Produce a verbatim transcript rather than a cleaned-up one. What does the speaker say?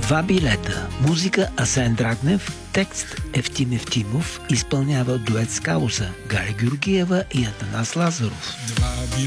Два билета. Музика Асен Драгнев, текст Евтим Евтимов, изпълнява дует с Кауса Галя Георгиева и Атанас Лазаров. Два билета.